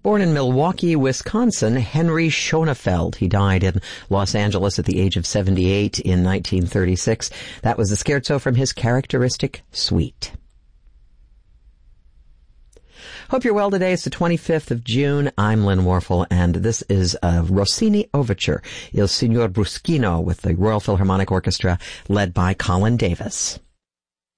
Born in Milwaukee, Wisconsin, Henry Schonefeld. He died in Los Angeles at the age of 78 in 1936. That was the scherzo from his characteristic suite. Hope you're well today. It's the 25th of June. I'm Lynn Warfel, and this is a Rossini overture, Il Signor Bruschino, with the Royal Philharmonic Orchestra, led by Colin Davis.